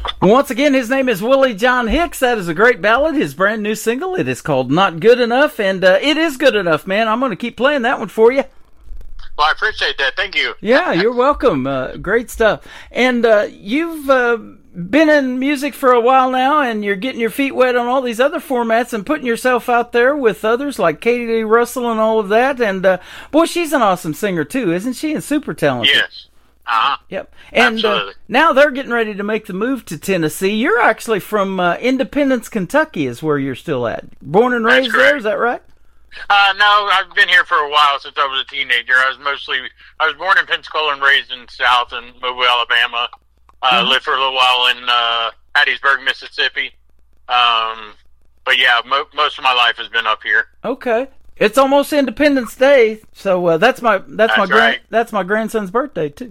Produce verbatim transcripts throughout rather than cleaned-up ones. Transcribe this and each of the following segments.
Once again, his name is Willie John Hicks. That is a great ballad, his brand new single. It is called Not Good Enough, and uh, it is good enough, man. I'm going to keep playing that one for you. Well, I appreciate that. Thank you. Yeah, you're welcome. Uh, great stuff. And uh, you've uh, been in music for a while now, and you're getting your feet wet on all these other formats and putting yourself out there with others like Katie Lee Russell and all of that. And, uh, boy, she's an awesome singer, too, isn't she? And super talented. Yes. Uh-huh. Yep. And uh, now they're getting ready to make the move to Tennessee. You're actually from uh, Independence, Kentucky is where you're still at. Born and raised there, is that right? Uh, no, I've been here for a while since I was a teenager. I was mostly, I was born in Pensacola and raised in South and Mobile, Alabama. I uh, mm-hmm. lived for a little while in uh, Hattiesburg, Mississippi. Um, but yeah, mo- most of my life has been up here. Okay. It's almost Independence Day, so uh, that's my that's, that's my grand right. that's my grandson's birthday too.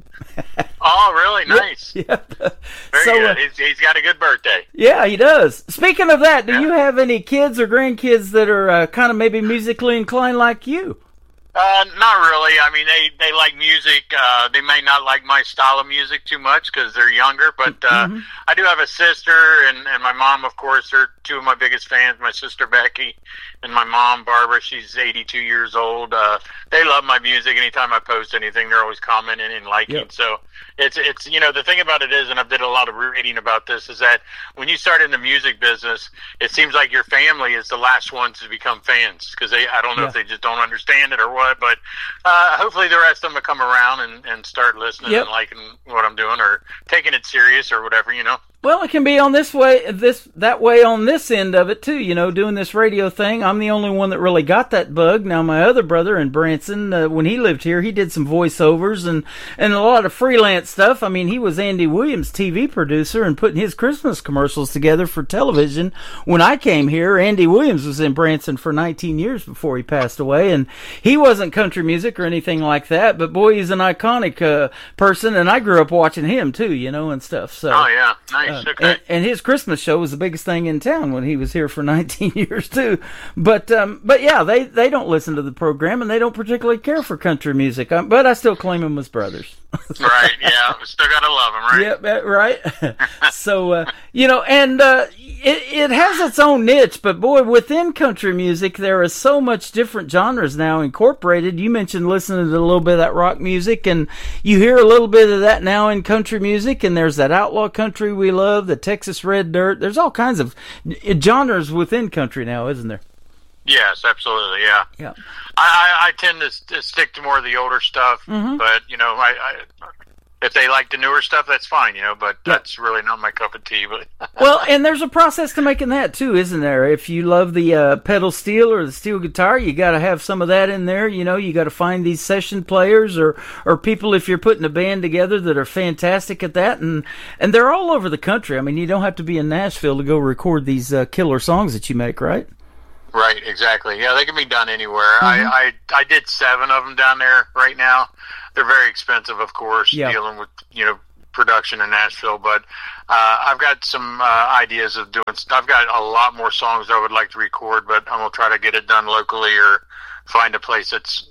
Oh, really? Nice. Yeah. Very so, good. Uh, he's, he's got a good birthday. Yeah, he does. Speaking of that, do yeah. you have any kids or grandkids that are uh, kind of maybe musically inclined like you? Uh, not really. I mean, they, they like music. Uh, they may not like my style of music too much because they're younger, but uh, mm-hmm. I do have a sister, and, and my mom, of course, are two of my biggest fans. My sister, Becky, and my mom, Barbara. She's eighty-two years old. Uh, they love my music. Anytime I post anything, they're always commenting and liking. Yep. So it's, it's you know, the thing about it is, and I've did a lot of reading about this, is that when you start in the music business, it seems like your family is the last ones to become fans because they, I don't know yeah. if they just don't understand it or what, but uh, hopefully the rest of them will come around and, and start listening yep. and liking what I'm doing or taking it serious or whatever, you know. Well, it can be on this way, this that way on this end of it too. You know, doing this radio thing. I'm the only one that really got that bug. Now, my other brother in Branson, uh, when he lived here, he did some voiceovers and and a lot of freelance stuff. I mean, he was Andy Williams' T V producer and putting his Christmas commercials together for television. When I came here, Andy Williams was in Branson for nineteen years before he passed away, and he wasn't country music or anything like that. But boy, he's an iconic uh, person, and I grew up watching him too, you know, and stuff. So. Oh yeah, nice. Uh, okay. and, and his Christmas show was the biggest thing in town when he was here for nineteen years too. But um, but yeah, they, they don't listen to the program and they don't particularly care for country music. Um, but I still claim them as brothers. Right. Yeah. We still gotta love them, right? Yeah. Right. so uh, you know, and uh, it it has its own niche. But boy, within country music, there is so much different genres now incorporated. You mentioned listening to a little bit of that rock music, and you hear a little bit of that now in country music. And there's that outlaw country we love, the Texas Red Dirt. There's all kinds of genres within country now, isn't there? Yes, absolutely. Yeah. Yeah. I, I, I tend to, to stick to more of the older stuff, mm-hmm. but you know, I, I if they like the newer stuff, that's fine, you know. But yeah. that's really not my cup of tea. But well, and there's a process to making that too, isn't there? If you love the uh, pedal steel or the steel guitar, you got to have some of that in there. You know, you got to find these session players or or people if you're putting a band together that are fantastic at that, and and they're all over the country. I mean, you don't have to be in Nashville to go record these uh, killer songs that you make, right? Right, exactly. Yeah, they can be done anywhere. Mm-hmm. I, I I did seven of them down there right now. They're very expensive, of course, yeah. dealing with, you know, production in Nashville. But uh, I've got some uh, ideas of doing stuff. I've got a lot more songs I would like to record, but I'm going to try to get it done locally or find a place that's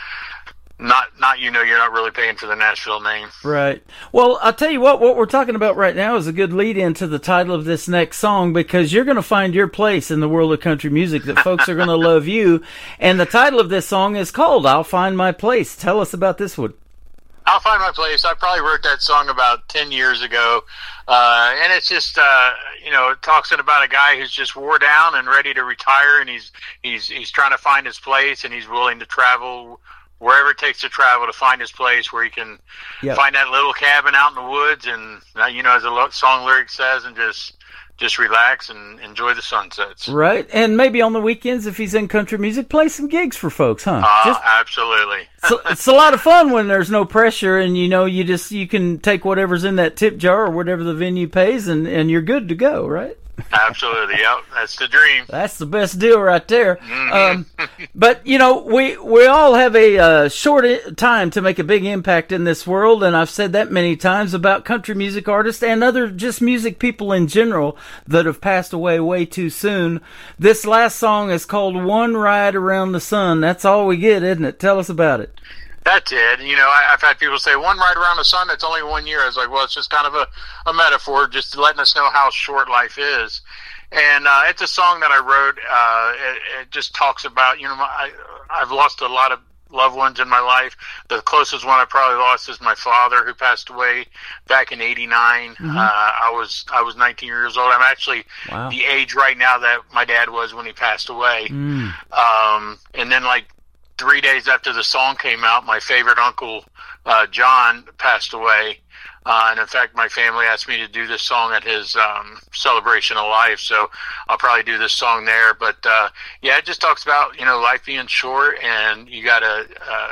not, not you know, you're not really paying for the Nashville name. Right. Well, I'll tell you what, what we're talking about right now is a good lead into the title of this next song, because you're going to find your place in the world of country music, that folks are going to love you. And the title of this song is called I'll Find My Place. Tell us about this one. I'll Find My Place. I probably wrote that song about ten years ago. Uh, and it's just, uh, you know, it talks about a guy who's just wore down and ready to retire, and he's, he's, he's trying to find his place, and he's willing to travel wherever it takes to travel to find his place where he can yep. find that little cabin out in the woods and, you know, as the song lyric says, and just just relax and enjoy the sunsets. Right. And maybe on the weekends, if he's in country music, play some gigs for folks, huh? Uh, just, absolutely. so, it's a lot of fun when there's no pressure and, you know, you just, you can take whatever's in that tip jar or whatever the venue pays and, and you're good to go, right? Absolutely, yep. That's the dream. That's the best deal right there. Mm-hmm. Um, but, you know, we we all have a uh, short time to make a big impact in this world, and I've said that many times about country music artists and other just music people in general that have passed away way too soon. This last song is called One Ride Around the Sun. That's all we get, isn't it? Tell us about it. That's it. You know, I, I've had people say, one ride around the sun, that's only one year. I was like, well, it's just kind of a, a metaphor, just letting us know how short life is. And uh, it's a song that I wrote. Uh, it, it just talks about, you know, my, I, I've lost a lot of loved ones in my life. The closest one I probably lost is my father, who passed away back in eighty-nine. Mm-hmm. Uh, I was I was nineteen years old. I'm actually wow. the age right now that my dad was when he passed away. Mm. Um, and then, like, three days after the song came out, my favorite uncle, uh, John, passed away. Uh, and in fact, my family asked me to do this song at his um, celebration of life, so I'll probably do this song there. But uh, yeah, it just talks about, you know, life being short, and you gotta, uh,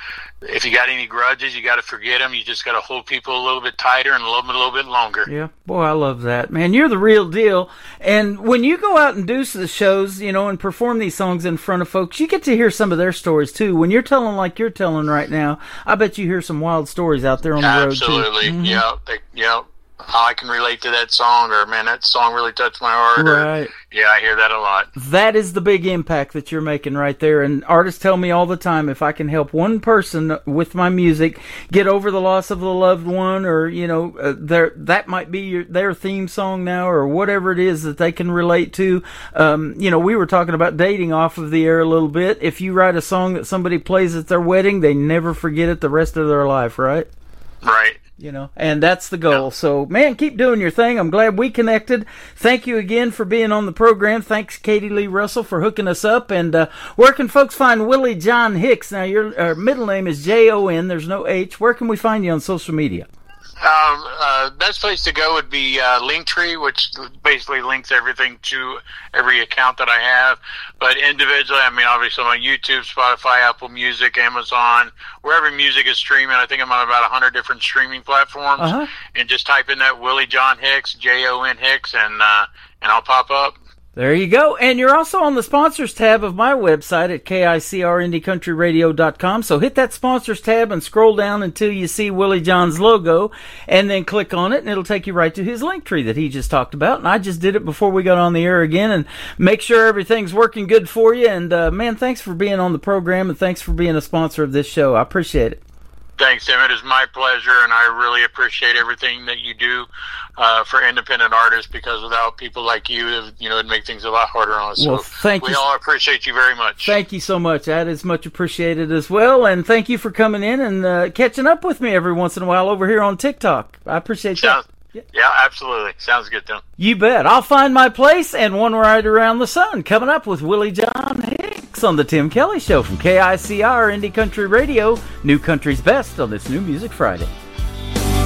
if you got any grudges, you gotta forget them. You just gotta hold people a little bit tighter and love them a little bit longer. Yeah, boy, I love that, man. You're the real deal. And when you go out and do the shows, you know, and perform these songs in front of folks, you get to hear some of their stories too. When you're telling like you're telling right now, I bet you hear some wild stories out there on the Absolutely. road too. Absolutely, mm-hmm. yeah, they, yeah. How I can relate to that song, or man, that song really touched my heart. Right. Or, yeah, I hear that a lot. That is the big impact that you're making right there. And artists tell me all the time, if I can help one person with my music get over the loss of a loved one, or, you know, uh, their, that might be your, their theme song now, or whatever it is that they can relate to. Um, you know, we were talking about dating off of the air a little bit. If you write a song that somebody plays at their wedding, they never forget it the rest of their life, right? Right. You know, and that's the goal. So, man, keep doing your thing. I'm glad we connected. Thank you again for being on the program. Thanks, Katie Lee Russell, for hooking us up. And uh, where can folks find Willie John Hicks? Now, your uh, middle name is J O N. There's no H. Where can we find you on social media? Um, uh, best place to go would be uh, Linktree, which basically links everything to every account that I have. But individually, I mean, obviously I'm on YouTube, Spotify, Apple Music, Amazon, wherever music is streaming. I think I'm on about one hundred different streaming platforms. Uh-huh. And just type in that Willie John Hicks, J O N Hicks, and uh, and I'll pop up. There you go. And you're also on the sponsors tab of my website at K I C R Indie Country Radio dot com. So hit that sponsors tab and scroll down until you see Willie John's logo, and then click on it, and it'll take you right to his link tree that he just talked about. And I just did it before we got on the air again, and make sure everything's working good for you. And, uh, man, thanks for being on the program, and thanks for being a sponsor of this show. I appreciate it. Thanks, Tim. It is my pleasure, and I really appreciate everything that you do uh, for independent artists, because without people like you, you know, it'd make things a lot harder on us. Well, so thank we you. all appreciate you very much. Thank you so much. That is much appreciated as well, and thank you for coming in and uh, catching up with me every once in a while over here on TikTok. I appreciate Sounds, that. Yeah. yeah, absolutely. Sounds good, Tim. You bet. I'll find my place and one ride around the sun coming up with Willie John Hicks on the Tim Kelly Show from K I C R Indie Country Radio, New Country's Best on this New Music Friday.